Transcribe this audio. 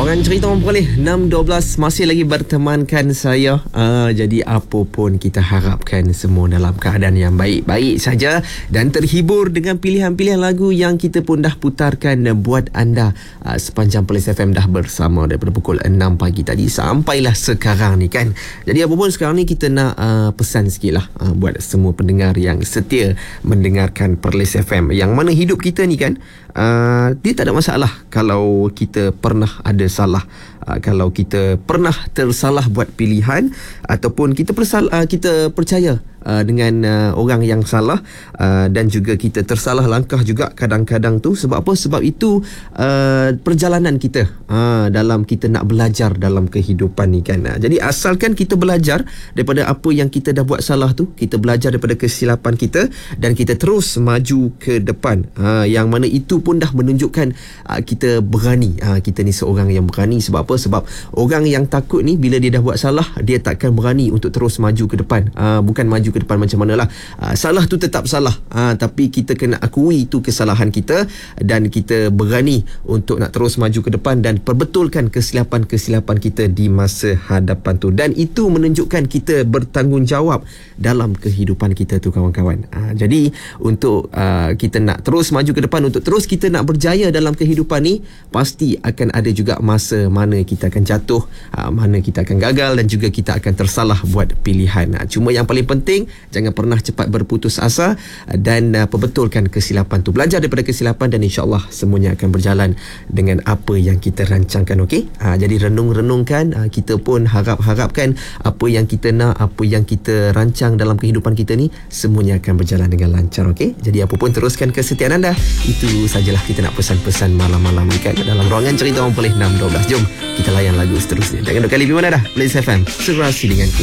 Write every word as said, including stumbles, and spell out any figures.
Ruangan Cerita Orang Perlis enam dua belas masih lagi bertemankan saya. uh, Jadi apa pun kita harapkan semua dalam keadaan yang baik-baik saja dan terhibur dengan pilihan-pilihan lagu yang kita pun dah putarkan buat anda uh, sepanjang Perlis F M dah bersama daripada pukul enam pagi tadi sampailah sekarang ni kan. Jadi apa pun sekarang ni kita nak uh, pesan sikit lah uh, buat semua pendengar yang setia mendengarkan Perlis F M, yang mana hidup kita ni kan, uh, dia tak ada masalah kalau kita pernah ada salah, uh, kalau kita pernah tersalah buat pilihan, ataupun kita persal, uh, kita percaya uh, dengan uh, orang yang salah, uh, dan juga kita tersalah langkah juga kadang-kadang tu. Sebab apa? Sebab itu uh, perjalanan kita uh, dalam kita nak belajar dalam kehidupan ni kan. Uh, jadi asalkan kita belajar daripada apa yang kita dah buat salah tu, kita belajar daripada kesilapan kita dan kita terus maju ke depan, uh, yang mana itu pun dah menunjukkan uh, kita berani. Uh, kita ni seorang yang berani. Sebab apa? Sebab orang yang takut ni bila dia dah buat salah, dia takkan berani untuk terus maju ke depan. uh, Bukan maju ke depan macam manalah, uh, salah tu tetap salah, uh, tapi kita kena akui itu kesalahan kita dan kita berani untuk nak terus maju ke depan dan perbetulkan kesilapan-kesilapan kita di masa hadapan tu. Dan itu menunjukkan kita bertanggungjawab dalam kehidupan kita tu kawan-kawan. uh, Jadi untuk uh, kita nak terus maju ke depan, untuk terus kita nak berjaya dalam kehidupan ni, pasti akan ada juga masa mana kita akan jatuh, uh, mana kita akan gagal dan juga kita akan tersalah buat pilihan. uh, Cuma yang paling penting, jangan pernah cepat berputus asa dan uh, perbetulkan kesilapan tu. Belajar daripada kesilapan dan insya-Allah semuanya akan berjalan dengan apa yang kita rancangkan. Okey? Uh, jadi renung-renungkan, uh, kita pun harap-harapkan apa yang kita nak, apa yang kita rancang dalam kehidupan kita ni, semuanya akan berjalan dengan lancar. Okey? Jadi apa pun teruskan kesetiaan anda. Itu sajalah kita nak pesan-pesan malam-malam ni kan dalam Ruangan Cerita Orang Perlis enam dua belas. Jom kita layan lagu seterusnya. Jangan duk kali di mana dah. Perlis F M, serasi denganku.